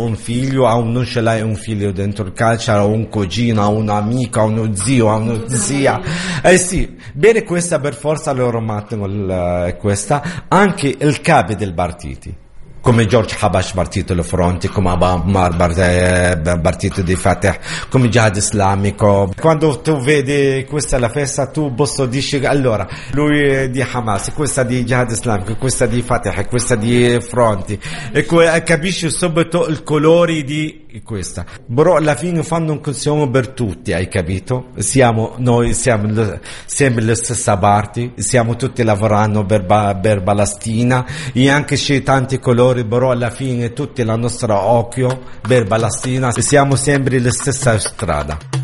un figlio, non ce l'hai un figlio dentro il calcio, ha un cugino, ha un amico, ha uno zio, ha una zia. Sì, bene, questa per forza loro matano questa, anche il capo del partito. Come George Habash partito le fronti, come Ammar partito di Fatah, come Jihad Islamico. Quando tu vedi questa la festa, tu posso dici allora lui è di Hamas, questa di Jihad Islamico, questa di Fatah, questa di fronti, e capisci subito i colori di questa. Però alla fine fanno un consiglio per tutti, hai capito? Noi siamo sempre la stessa parte, stiamo tutti lavorando per Palestina, e anche c'è tanti colori, però alla fine tutti la nostra occhio per Palestina, siamo sempre la stessa strada.